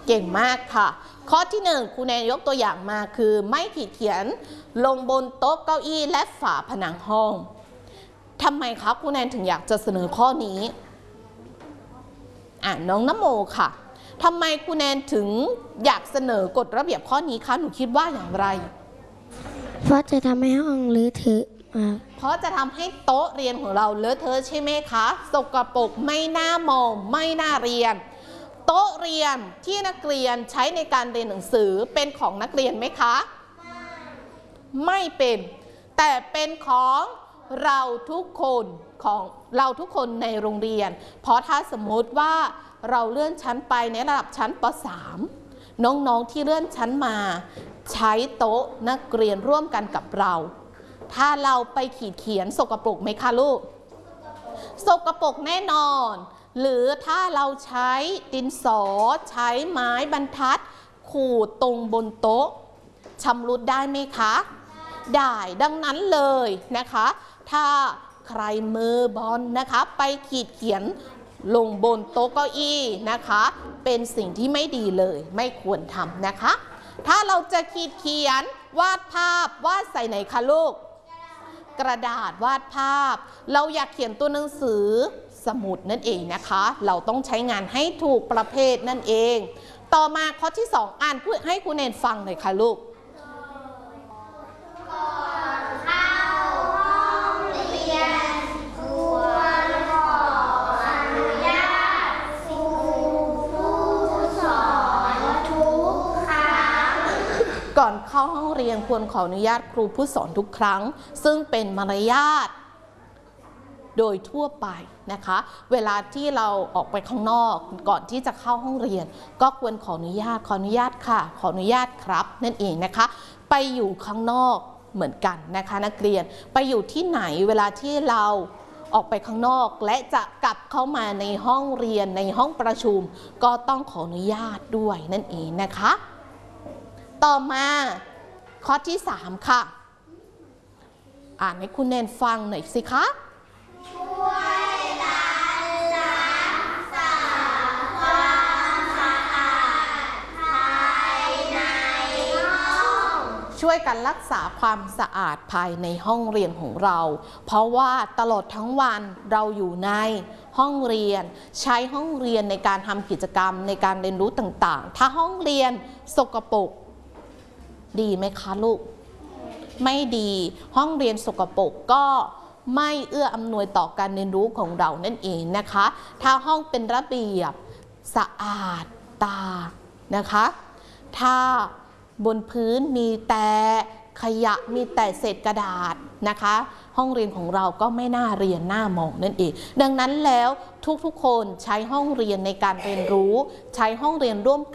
เก่งมากค่ะข้อที่1ครูแนนยกตัวอย่างมาคือไม่ขีดเขียนลงบนโต๊ะเก้าอี้และฝาผนังห้องทำไมครับครูแนนถึงอยากจะเสนอข้อนี้น้องนโมค่ะทำไมครูแนนถึงอยากเสนอกฎระเบียบข้อนี้คะหนูคิดว่าอย่างไรเพราะจะทำให้ห้องเลอะเทอะเพราะจะทำให้โต๊ะเรียนของเราเลอะเทอะใช่ไหมคะสกปรกไม่น่ามองไม่น่าเรียนโต๊ะเรียนที่นักเรียนใช้ในการเรียนหนังสือเป็นของนักเรียนไหมคะไม่เป็นแต่เป็นของเราทุกคนในโรงเรียนเพราะถ้าสมมติว่าเราเลื่อนชั้นไปในระดับชั้นป.3 น้องๆที่เลื่อนชั้นมาใช้โต๊ะนักเรียนร่วมกันกับเราถ้าเราไปขีดเขียนสกปรกไหมคะลูกสกปรกแน่นอนหรือถ้าเราใช้ดินสอใช้ไม้บรรทัดขูดตรงบนโต๊ะชำรุดได้ไหมคะได้ดังนั้นเลยนะคะถ้าใครมือบอลนะคะไปขีดเขียนลงบนโต๊ะเก้าอี้นะคะเป็นสิ่งที่ไม่ดีเลยไม่ควรทำนะคะถ้าเราจะขีดเขียนวาดภาพวาดใส่ไหนคะลูกกระดาษวาดภาพเราอยากเขียนตัวหนังสือสมุดนั่นเองนะคะเราต้องใช้งานให้ถูกประเภทนั่นเองต่อมาข้อที่2อ่านให้ครูเนนฟังหน่อยค่ะลูกก่อนเข้าห้องเรียนควรขออนุญาตครูผู้สอนทุกครั้งซึ่งเป็นมารยาทโดยทั่วไปนะคะเวลาที่เราออกไปข้างนอกก่อนที่จะเข้าห้องเรียนก็ควรขออนุญาตค่ะขออนุญาตครับนั่นเองนะคะไปอยู่ข้างนอกเหมือนกันนะคะนักเรียนไปอยู่ที่ไหนเวลาที่เราออกไปข้างนอกและจะกลับเข้ามาในห้องเรียนในห้องประชุมก็ต้องขออนุญาตด้วยนั่นเองนะคะต่อมาข้อที่3ค่ะอ่านให้คุณเนนฟังหน่อยสิคะช่วยกันรักษาความสะอาดภายในห้องช่วยกันรักษาความสะอาดภายในห้องเรียนของเราเพราะว่าตลอดทั้งวันเราอยู่ในห้องเรียนใช้ห้องเรียนในการทำกิจกรรมในการเรียนรู้ต่างๆถ้าห้องเรียนสกปรกดีไหมคะลูกไม่ดีห้องเรียนสกปรกก็ไม่เอื้ออำนวยต่อการเรียนรู้ของเรานั่นเองนะคะถ้าห้องเป็นระเบียบสะอาดตานะคะถ้าบนพื้นมีแต่ขยะมีแต่เศษกระดาษนะคะห้องเรียนของเราก็ไม่น่าเรียนน่ามองนั่นเองดังนั้นแล้วทุกคนใช้ห้องเรียนในการเรียนรู้ใช้ห้องเรียนร่วม